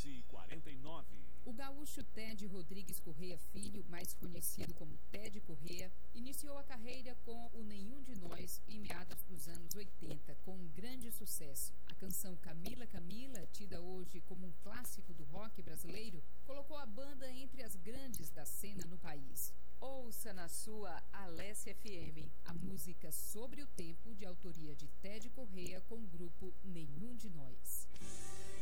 11h49. O gaúcho Ted Rodrigues Correia Filho, mais conhecido como Ted Correia, iniciou a carreira com o Nenhum de Nós em meados dos anos 80, com um grande sucesso. A canção Camila Camila, tida hoje como um clássico do rock brasileiro, colocou a banda entre as grandes da cena no país. Ouça na sua Alessia FM a música Sobre o Tempo, de autoria de Ted Correia, com o grupo Nenhum de Nós.